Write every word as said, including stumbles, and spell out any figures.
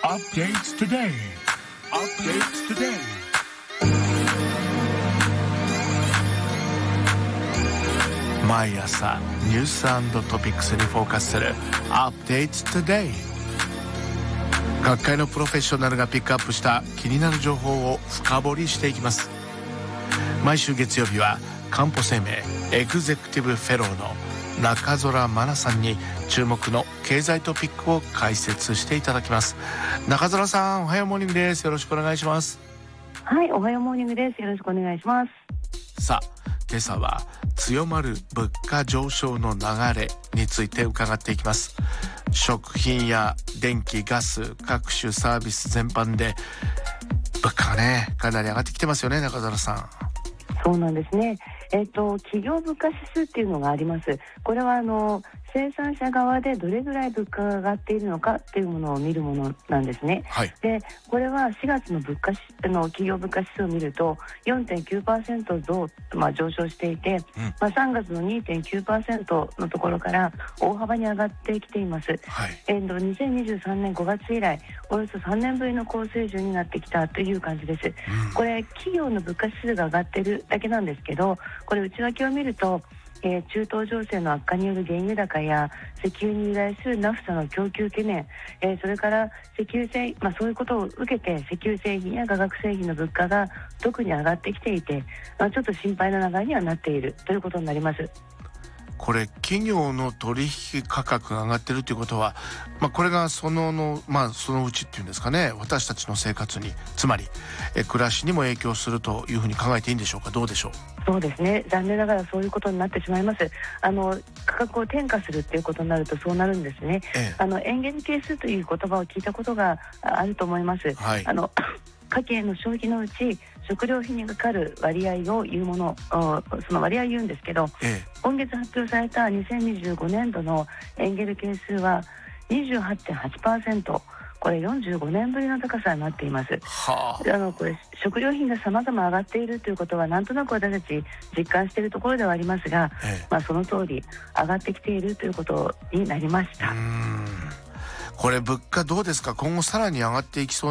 Updates today. Updates today. 毎朝ニュース&トピックスにフォーカスする Updates today。 各界のプロフェッショナルがピックアップした気になる情報を深掘りしていきます。毎週月曜日はかんぽ生命エグゼクティブフェローの中空真奈さんに注目の経済トピックを解説していただきます。中空さん、おはようモーニングです。よろしくお願いします。 はい、おはようモーニングです。よろしくお願いします。 さあ、今朝は強まる物価上昇の流れについて伺っていきます。食品や電気ガス各種サービス全般で物価がねかなり上がってきてますよね、中空さん。 そうなんですね。えっと、企業物価指数っていうのがあります。これはあの生産者側でどれぐらい物価が上がっているのかっていうものを見るものなんですね、 はい、 でこれはしがつの物価あの企業物価指数を見ると よんてんきゅうパーセント 増、まあ、上昇していて、うんまあ、さんがつの にてんきゅうパーセント のところから大幅に上がってきています、はい、えっと、にせんにじゅうさんねんごがつ以来およそさんねんぶりの高水準になってきたという感じです、うん、これ企業の物価指数が上がっているだけなんですけど、これ内訳を見るとえー、中東情勢の悪化による原油高や石油に由来するナフタの供給懸念、えー、それから石油製、まあ、そういうことを受けて石油製品や化学製品の物価が特に上がってきていて、まあ、ちょっと心配な流れにはなっているということになります。 これ企業の取引価格が上がってるということは、まあ、これがそのの、まあ、そのうちっていうんですかね、私たちの生活につまりえ暮らしにも影響するというふうに考えていいんでしょうか。どうでしょう。 そうですね、残念ながらそういうことになってしまいます。あの価格を転嫁するっていうことになるとそうなるんですね、ええ、あのエンゲージ係数という言葉を聞いたことがあると思います、はい、あの家計の消費のうち食料品にかかる割合を言うもの、その割合を言うんですけど、ええ、今月発表されたにせんにじゅうごねんどのエンゲル係数は にじゅうはちてんはちパーセント、これよんじゅうごねんぶりの高さになっています。はあ、あのこれ食料品が様々上がっているということはなんとなく私たち実感しているところではありますが、ええまあ、その通り上がってきているということになりました。 うーん、これ物価どうですか。今後さらに上がっていきそう